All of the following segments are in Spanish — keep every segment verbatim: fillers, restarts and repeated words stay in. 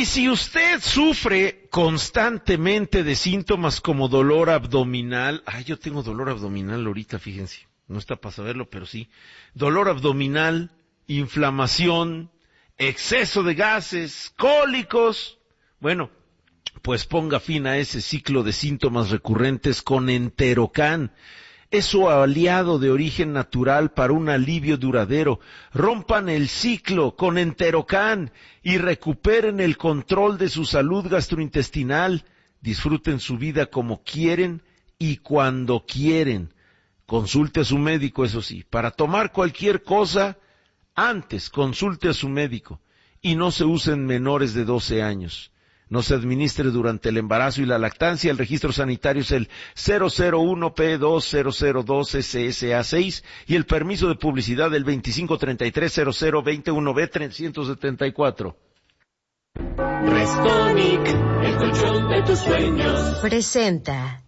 si usted sufre constantemente de síntomas como dolor abdominal, ay, yo tengo dolor abdominal ahorita, fíjense, no está para saberlo, pero sí, dolor abdominal, inflamación, exceso de gases, cólicos, bueno, pues ponga fin a ese ciclo de síntomas recurrentes con Enterocan. Es su aliado de origen natural para un alivio duradero. Rompan el ciclo con Enterocan y recuperen el control de su salud gastrointestinal. Disfruten su vida como quieren y cuando quieren. Consulte a su médico, eso sí. Para tomar cualquier cosa, antes consulte a su médico. Y no se usen menores de doce años. No se administre durante el embarazo y la lactancia. El registro sanitario es el cero cero uno P dos cero cero dos S S A seis y el permiso de publicidad del veinticinco treinta y tres cero cero veintiuno B trescientos setenta y cuatro. Restonic, el colchón de tus sueños. Presenta.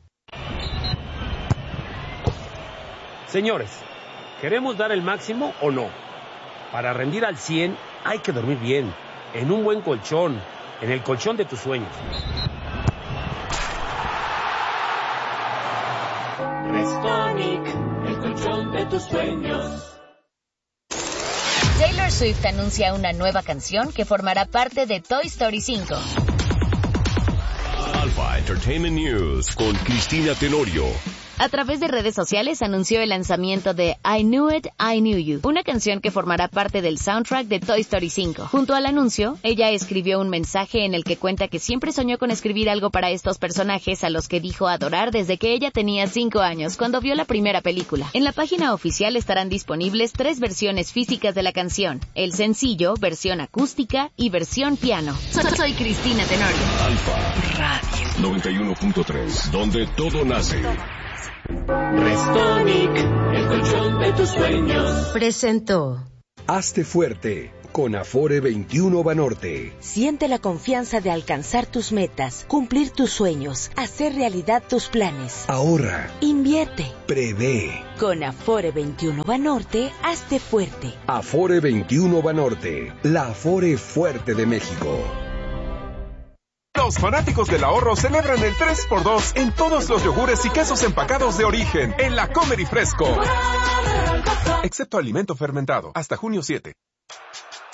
Señores, ¿queremos dar el máximo o no? Para rendir al cien hay que dormir bien, en un buen colchón. En el colchón de tus sueños. Restonic, el colchón de tus sueños. Taylor Swift anuncia una nueva canción que formará parte de Toy Story cinco. Alpha Entertainment News con Cristina Tenorio. A través de redes sociales anunció el lanzamiento de I Knew It, I Knew You, una canción que formará parte del soundtrack de Toy Story cinco. Junto al anuncio, ella escribió un mensaje en el que cuenta que siempre soñó con escribir algo para estos personajes a los que dijo adorar desde que ella tenía cinco años, cuando vio la primera película. En la página oficial estarán disponibles tres versiones físicas de la canción: el sencillo, versión acústica y versión piano. Soy Cristina Tenorio. Alfa Radio noventa y uno punto tres, donde todo nace. Restonic, el colchón de tus sueños. Presentó. Hazte fuerte con Afore veintiuno Banorte. Siente la confianza de alcanzar tus metas, cumplir tus sueños, hacer realidad tus planes. Ahorra. Invierte. Prevé. Con Afore veintiuno Banorte, hazte fuerte. Afore veintiuno Banorte, la Afore fuerte de México. Los fanáticos del ahorro celebran el tres por dos en todos los yogures y quesos empacados de origen en la Comer y Fresco. Excepto alimento fermentado, hasta junio siete.